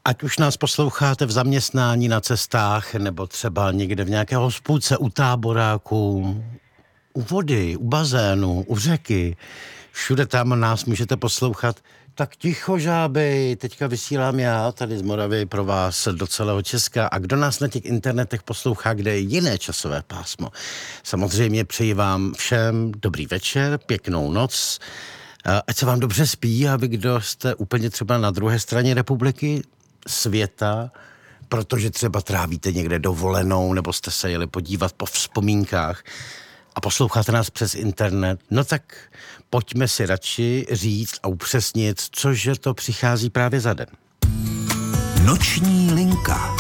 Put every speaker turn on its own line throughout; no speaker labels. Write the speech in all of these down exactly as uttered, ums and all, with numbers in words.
Ať už nás posloucháte v zaměstnání, na cestách, nebo třeba někde v nějaké hospůdce, u táboráku, u vody, u bazénu, u řeky, všude tam nás můžete poslouchat. Tak ticho, žáby, teďka vysílám já tady z Moravy pro vás do celého Česka. A kdo nás na těch internetech poslouchá, kde je jiné časové pásmo? Samozřejmě přeji vám všem dobrý večer, pěknou noc, ať se vám dobře spí, a vy, kdo jste úplně třeba na druhé straně republiky, světa, protože třeba trávíte někde dovolenou, nebo jste se jeli podívat po vzpomínkách a posloucháte nás přes internet, no tak pojďme si radši říct a upřesnit, cože to přichází právě za den.
Noční linka.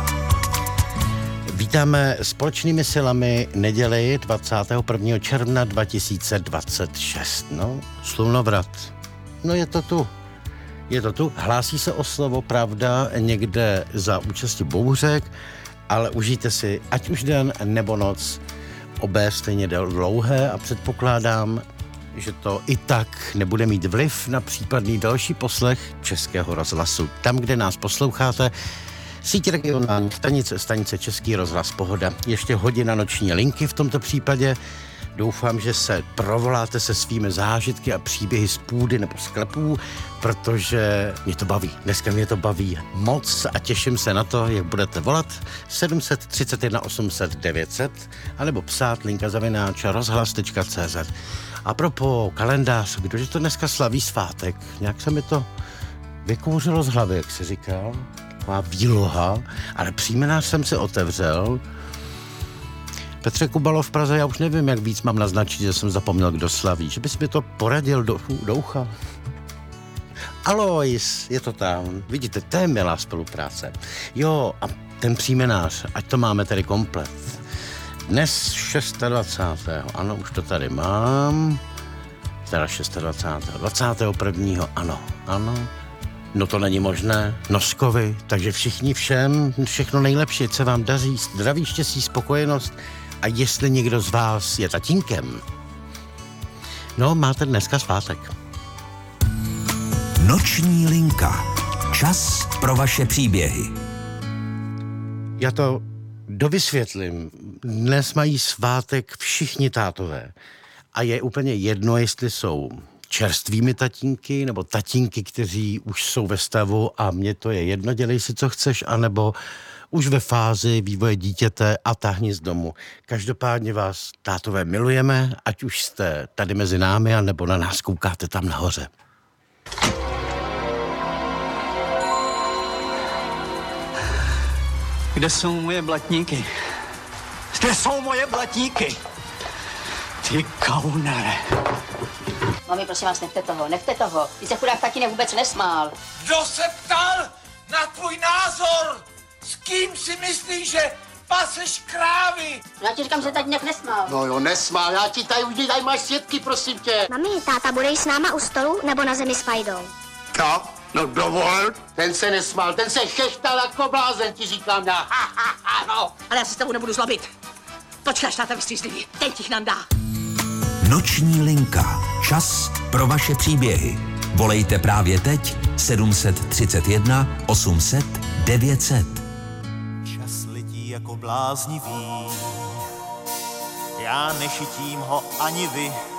Vítáme společnými silami neděli dvacátého prvního června dva tisíce dvacet šest. No, slunovrat. No je to tu. Je to tu. Hlásí se o slovo, pravda, někde za účasti bouřek, ale užijte si, ať už den nebo noc, obé stejně dlouhé, a předpokládám, že to i tak nebude mít vliv na případný další poslech Českého rozhlasu. Tam, kde nás posloucháte, síť regionálních stanice, stanice Český rozhlas Pohoda. Ještě hodina noční linky v tomto případě. Doufám, že se provoláte se svými zážitky a příběhy z půdy nebo sklepů, protože mě to baví. Dneska mě to baví moc a těším se na to, jak budete volat sedm set třicet jedna osm set devět set anebo psát linka zavináč rozhlas tečka cé zet. A propos kalendář, kdože to dneska slaví svátek, nějak se mi to vykouřilo z hlavy, jak se říká, taková výloha, ale příjmenář jsem si otevřel. Petře Kubalo v Praze, já už nevím, jak víc mám naznačit, že jsem zapomněl, kdo slaví. Že bys mi to poradil do, do ucha. Alois, je to tam. Vidíte, to je milá spolupráce. Jo, a ten příjmenář, ať to máme tady komplet. Dnes dvacátého šestého Ano, už to tady mám. Teda dvacátého šestého dvacátého prvního Ano, ano. No to není možné. Noskovi, takže všichni všem, všechno nejlepší, co vám daří, zdraví, štěstí, spokojenost. A jestli někdo z vás je tatínkem, no, máte dneska svátek.
Noční linka. Čas pro vaše příběhy.
Já to dovysvětlím. Dnes mají svátek všichni tátové. A je úplně jedno, jestli jsou čerstvými tatínky, nebo tatínky, kteří už jsou ve stavu a mně to je jedno, dělej si, co chceš, anebo už ve fázi vývoje dítěte a táhni z domu. Každopádně vás, tátové, milujeme, ať už jste tady mezi námi, anebo na nás koukáte tam nahoře.
Kde jsou moje blatníky? Kde jsou moje blatníky? Ty kaunere.
Mami, prosím vás, nechte toho, nechte toho. Ty se chudák tatínek vůbec nesmál.
Kdo se ptal na tvůj názor? S kým si myslíš, že paseš krávy?
Já ti říkám, že tatínek nesmál.
No jo, nesmál, já ti tady už tady máš svědky, prosím tě.
Mami, táta bude jít s náma u stolu nebo na zemi s Fajdou?
Co? No dovol. Ten se nesmál, ten se chechtal jako blázen, ti říkám já. Ha, ha, ha, no.
Ale já se s tebou nebudu zlobit. Počkáš, táta vystřízlivý, ten ti nám dá.
Noční linka. Čas pro vaše příběhy. Volejte právě teď sedm set třicet jedna osm set devět set.
Čas letí jako bláznivý, já nešitím ho ani vy.